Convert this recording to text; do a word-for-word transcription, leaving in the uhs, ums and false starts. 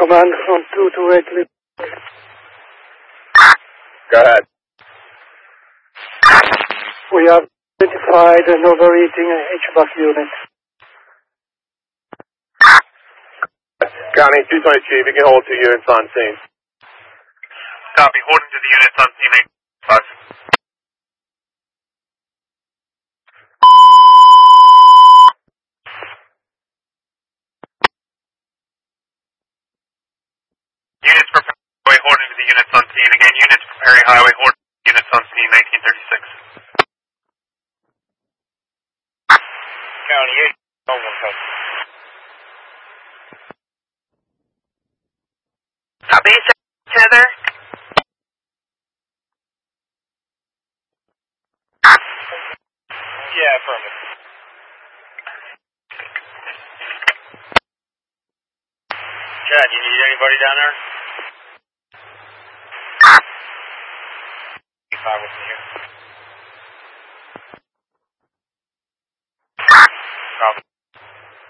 Command on two two eight. Go ahead. We have identified an overheating H V A C unit. County two twenty Chief, you can hold two units on scene. Copy, holding to the units on scene eight five. Units preparing highway, holding to the units on scene. Again, units preparing highway, holding to the units on scene nineteen thirty-six. County eight, oh one code. Copy, Heather. Yeah, affirmative. Chad, you need anybody down there? Five with me here. Copy.